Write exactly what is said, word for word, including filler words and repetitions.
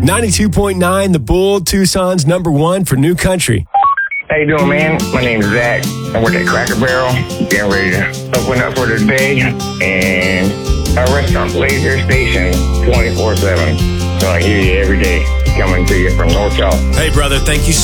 ninety-two point nine, The Bull, Tucson's number one for new country. How you doing, man? My name's Zach. I work at Cracker Barrel. Getting ready to open up for the day. And our restaurant, Laser Station, twenty-four seven. So I hear you every day coming to you from North South. Hey, brother, thank you